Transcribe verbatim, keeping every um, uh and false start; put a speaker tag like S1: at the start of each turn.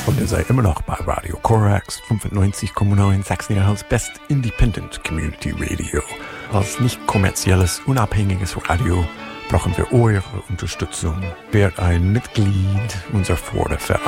S1: Und ihr seid immer noch bei Radio Korax fünfundneunzig Komma neun Sachsen-Anhalts Best Independent Community Radio. Als nicht kommerzielles, unabhängiges Radio brauchen wir eure Unterstützung. Werdet ein Mitglied unserer Förderverein.